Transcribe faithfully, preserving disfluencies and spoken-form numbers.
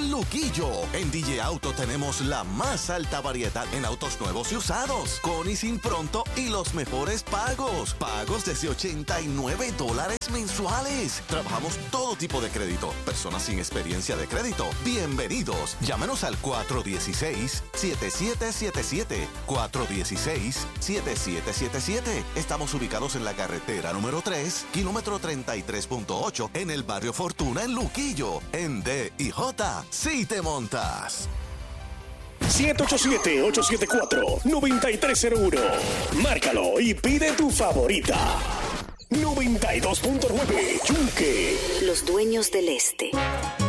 en Luquillo. En D J Auto tenemos la más alta variedad en autos nuevos y usados, con y sin pronto y los mejores pagos. Pagos desde ochenta y nueve dólares mensuales. Trabajamos todo tipo de crédito. Personas sin experiencia de crédito, bienvenidos. Llámenos al cuatro uno seis, siete siete siete siete. cuatro uno seis, siete siete siete siete. Estamos ubicados en la carretera número tres, kilómetro treinta y tres punto ocho, en el barrio Fortuna, en Luquillo. En D y J, si te montas. siete ocho siete, ocho siete cuatro, nueve tres cero uno. Márcalo y pide tu favorita. noventa y dos punto nueve, Yunque. Los dueños del este.